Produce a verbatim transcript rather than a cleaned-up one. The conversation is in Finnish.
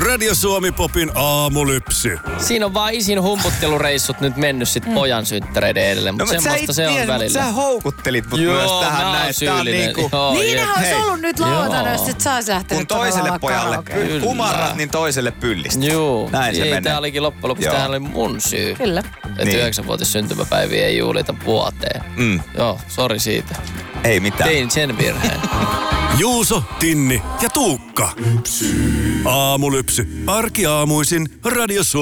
Radio Suomi Popin aamulypsy. Siinä on vaan isin humputtelureissut nyt mennyt sit mm. pojan synttäreiden edelle, mutta no, semmoista se on tiedä, välillä. Sä houkuttelit mut Joo, myös tähän mä näin. Tää on niinku... Niinhän olisi ollut nyt lauantaina, jos et sä ois lähtenyt kun toiselle pojalle karaokeen. kumarrat, niin toiselle pyllistä. Joo. Näin se ei, menee. tää olikin loppujen lopuksi, tämähän oli mun syy. Kyllä. Että niin. yhdeksänvuotis syntymäpäiviä ei juhlita vuoteen. Mm. Joo, sori siitä. Ei mitään. Tein sen virheen. Juuso, Tinni ja Tuukka. Aamulypsy. Arkiaamuisin Radio Suomi.